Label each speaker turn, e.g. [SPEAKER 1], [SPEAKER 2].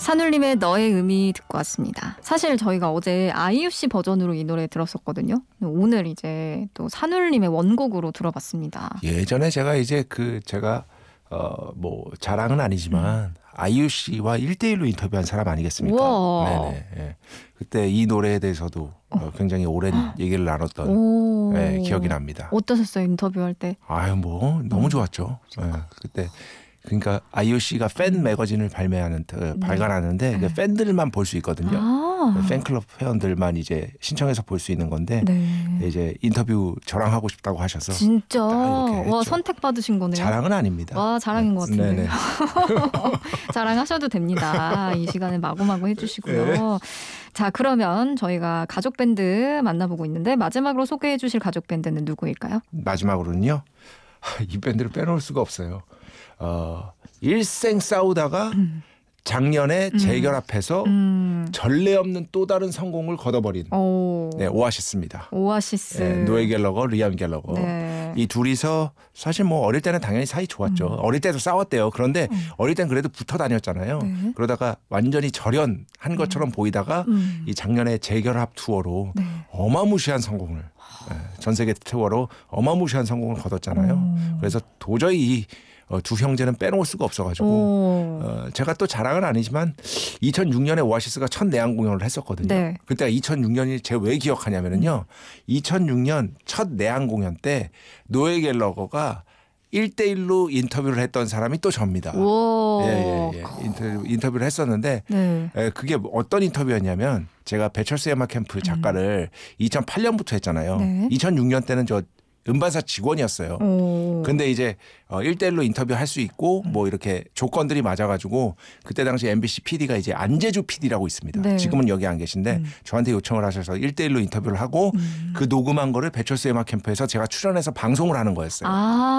[SPEAKER 1] 산울림의 너의 의미 듣고 왔습니다. 사실 저희가 어제 아이유 씨 버전으로 이 노래 들었었거든요. 오늘 이제 또 산울림의 원곡으로 들어봤습니다.
[SPEAKER 2] 예전에 제가 이제 제가 뭐 자랑은 아니지만 아이유 씨와 1대1로 인터뷰한 사람 아니겠습니까?
[SPEAKER 1] 우와.
[SPEAKER 2] 네네. 예. 그때 이 노래에 대해서도 굉장히 오랜 얘기를 나눴던 기억이 납니다.
[SPEAKER 1] 어떠셨어요, 인터뷰할 때?
[SPEAKER 2] 아유 뭐 너무 좋았죠. 예. 그때 그러니까 아이유 씨가 팬 매거진을 발간하는데 그 팬들만 볼 수 있거든요. 팬클럽 회원들만 이제 신청해서 볼 수 있는 건데 이제 인터뷰 저랑 하고 싶다고 하셔서
[SPEAKER 1] 진짜
[SPEAKER 2] 이렇게
[SPEAKER 1] 와
[SPEAKER 2] 했죠.
[SPEAKER 1] 선택 받으신 거네요.
[SPEAKER 2] 자랑은 아닙니다.
[SPEAKER 1] 와 자랑인 것 같은데.
[SPEAKER 2] 네네.
[SPEAKER 1] 자랑하셔도 됩니다. 이 시간에 마구마구 해주시고요.
[SPEAKER 2] 네.
[SPEAKER 1] 자 그러면 저희가 가족 밴드 만나보고 있는데 마지막으로 소개해 주실 가족 밴드는 누구일까요?
[SPEAKER 2] 마지막으로는요. 이 밴드를 빼놓을 수가 없어요. 일생 싸우다가 작년에 재결합해서 전례 없는 또 다른 성공을 거둬버린 오아시스입니다.
[SPEAKER 1] 오아시스.
[SPEAKER 2] 네, 노엘 갤러거, 리암 갤러거.
[SPEAKER 1] 네.
[SPEAKER 2] 이 둘이서 사실 뭐 어릴 때는 당연히 사이 좋았죠. 어릴 때도 싸웠대요. 그런데 어릴 땐 그래도 붙어 다녔잖아요.
[SPEAKER 1] 네.
[SPEAKER 2] 그러다가 완전히 절연한 것처럼 보이다가 이 작년에 재결합 투어로 어마무시한 성공을 전 세계 투어로 어마무시한 성공을 거뒀잖아요. 그래서 도저히 이 두 형제는 빼놓을 수가 없어가지고 제가 또 자랑은 아니지만 2006년에 오아시스가 첫 내한 공연을 했었거든요.
[SPEAKER 1] 네.
[SPEAKER 2] 그때가 2006년이 제가 왜 기억하냐면요. 2006년 첫 내한 공연 때 노엘 갤러거가 1대1로 인터뷰를 했던 사람이 또 접니다. 예. 인터뷰를 했었는데 그게 어떤 인터뷰였냐면 제가 배철수의 음악 캠프 작가를 2008년부터 했잖아요. 2006년 때는 저 음반사 직원이었어요. 근데 이제 1대1로 인터뷰할 수 있고 뭐 이렇게 조건들이 맞아가지고 그때 당시 MBC PD가 이제 안재주 PD라고 있습니다.
[SPEAKER 1] 네.
[SPEAKER 2] 지금은 여기 안 계신데 저한테 요청을 하셔서 1대1로 인터뷰를 하고 그 녹음한 거를 배철수의 음악 캠프에서 제가 출연해서 방송을 하는 거였어요.